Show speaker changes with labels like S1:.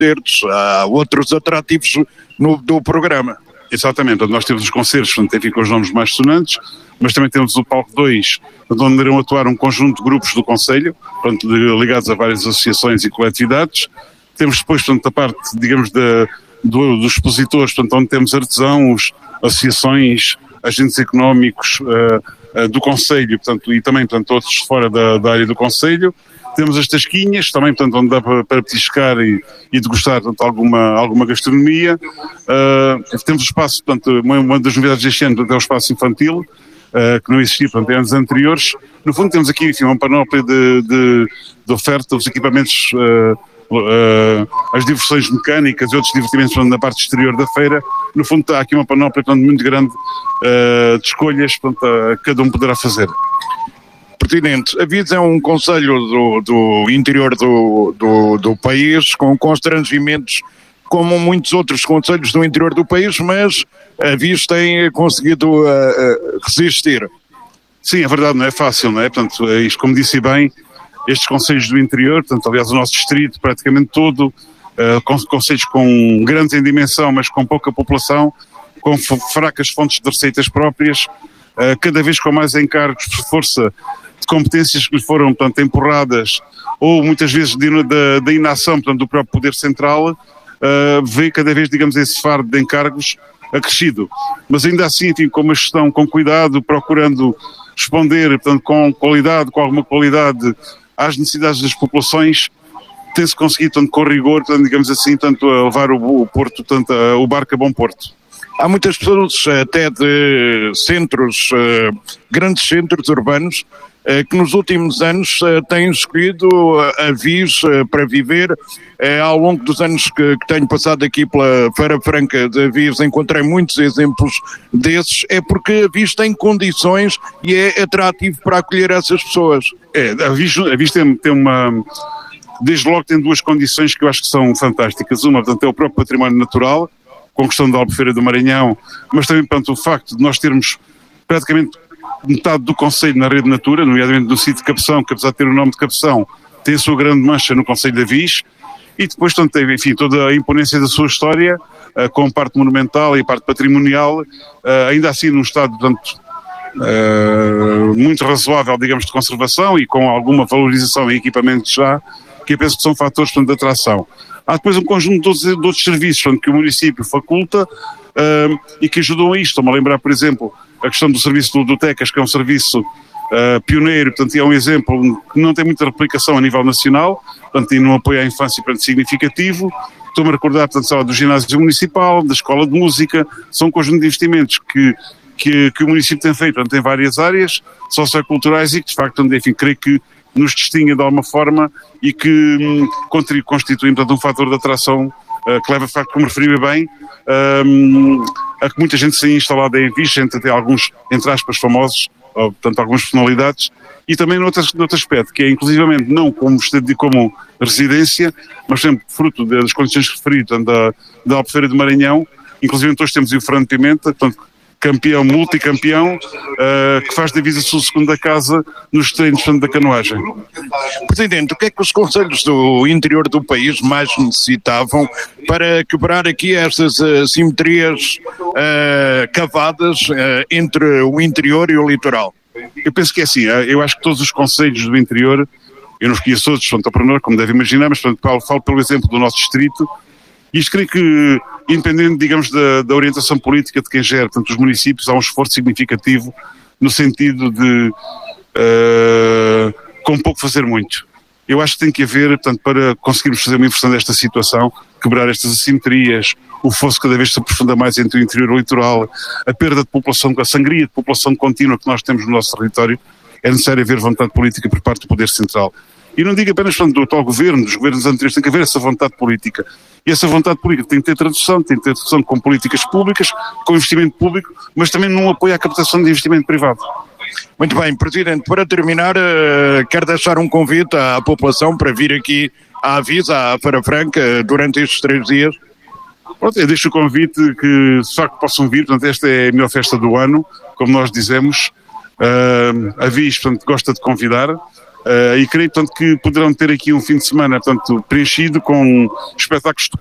S1: concertos, há outros atrativos do programa.
S2: Exatamente, nós temos os concertos, portanto, enfim, com os nomes mais sonantes, mas também temos o Palco 2, onde irão atuar um conjunto de grupos do Conselho, portanto, ligados a várias associações e coletividades. Temos depois, portanto, a parte, digamos, dos expositores, portanto, onde temos artesãos, associações, agentes económicos do Conselho, portanto, e também, portanto, outros fora da área do Conselho. Temos as tasquinhas, também, portanto, onde dá para petiscar e degustar, portanto, alguma gastronomia. Temos o espaço, portanto, uma das novidades deste ano, portanto, é o espaço infantil, que não existia, portanto, em anos anteriores. No fundo, temos aqui, enfim, uma panóplia de oferta, os equipamentos, as diversões mecânicas e outros divertimentos, portanto, na parte exterior da feira. No fundo, há aqui uma panóplia, portanto, muito grande de escolhas, portanto, cada um poderá fazer.
S1: Pertinente. A Viz é um concelho do interior do país, com constrangimentos como muitos outros concelhos do interior do país, mas a Viz tem conseguido resistir.
S2: Sim, é verdade, não é fácil, não é? Portanto, isto, como disse bem, estes concelhos do interior, portanto, aliás, o nosso distrito praticamente todo, concelhos com grandes em dimensão, mas com pouca população, com fracas fontes de receitas próprias, cada vez com mais encargos por força de competências que lhe foram, portanto, empurradas, ou muitas vezes da inação, portanto, do próprio poder central, vê cada vez, digamos, esse fardo de encargos acrescido. Mas ainda assim, enfim, com uma gestão com cuidado, procurando responder, portanto, com qualidade, com alguma qualidade, às necessidades das populações, tem-se conseguido, tanto com rigor, portanto, digamos assim, tanto a levar o porto, tanto o barco a bom porto.
S1: Há muitas pessoas, até de centros, grandes centros urbanos, que nos últimos anos têm escolhido a Viz para viver. Ao longo dos anos que tenho passado aqui pela Feira Franca da Viz, encontrei muitos exemplos desses. É porque a Viz tem condições e é atrativo para acolher essas pessoas.
S2: A Viz tem uma... Desde logo tem duas condições que eu acho que são fantásticas. Uma, portanto, é o próprio património natural, com a questão da Albufeira do Maranhão, mas também, portanto, o facto de nós termos praticamente metade do concelho na rede Natura, nomeadamente no sítio de Cabeção, que apesar de ter o nome de Cabeção, tem a sua grande mancha no concelho da Viz, e depois, portanto, tem, enfim, toda a imponência da sua história, com a parte monumental e a parte patrimonial, ainda assim num estado, portanto, muito razoável, digamos, de conservação e com alguma valorização em equipamentos já, que eu penso que são fatores, portanto, de atração. Há depois um conjunto de outros serviços, portanto, que o município faculta e que ajudam a isto. Estou-me a lembrar, por exemplo, a questão do serviço do Ludotecas, que é um serviço pioneiro, portanto, é um exemplo que não tem muita replicação a nível nacional, portanto, tem um apoio à infância, portanto, significativo. Estou-me a recordar, portanto, do ginásio municipal, da escola de música, são um conjunto de investimentos que o município tem feito, portanto, em várias áreas socioculturais e que, de facto, enfim, creio que nos distingue de alguma forma e que constitui, portanto, um fator de atração que leva, de facto, como referi bem, a que muita gente se tenha instalado em Viz, até alguns, entre aspas, famosos, portanto, algumas personalidades, e também noutro aspecto, que é, inclusivamente, não como residência, mas sempre fruto das condições que referi, portanto, da Albufeira do Maranhão, inclusive hoje temos o Fernando Pimenta, portanto, campeão, multicampeão, que faz da Viz a sua segunda casa nos treinos da canoagem.
S1: Presidente, o que é que os concelhos do interior do país mais necessitavam para quebrar aqui estas assimetrias cavadas entre o interior e o litoral?
S2: Eu penso que é assim, eu acho que todos os concelhos do interior, eu não os conheço todos, são entrepreneur, como deve imaginar, mas portanto, falo pelo exemplo do nosso distrito, e isto creio que, independente, digamos, da orientação política de quem gera, portanto, os municípios, há um esforço significativo no sentido de, com pouco fazer muito. Eu acho que tem que haver, portanto, para conseguirmos fazer uma inversão desta situação, quebrar estas assimetrias, o fosso cada vez se aprofunda mais entre o interior e o litoral, a perda de população, a sangria de população contínua que nós temos no nosso território, é necessário haver vontade política por parte do Poder Central. E não digo apenas, portanto, do atual governo, dos governos anteriores, tem que haver essa vontade política. E essa vontade política tem que ter tradução com políticas públicas, com investimento público, mas também num apoio à captação de investimento privado.
S1: Muito bem, Presidente, para terminar, quero deixar um convite à população para vir aqui à Viz, à Feira Franca, durante estes 3 dias.
S2: Pronto, eu deixo o convite que, de facto, possam vir. Portanto, esta é a melhor festa do ano, como nós dizemos. A Viz, portanto, gosta de convidar. E creio, portanto, que poderão ter aqui um fim de semana, portanto, preenchido com espetáculos de